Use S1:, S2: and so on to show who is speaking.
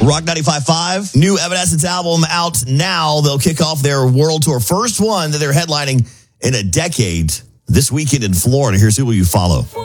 S1: Rock 95.5, new Evanescence album out now. They'll kick off their world tour. First one that they're headlining in a decade this weekend in Florida. Here's Who Will You Follow?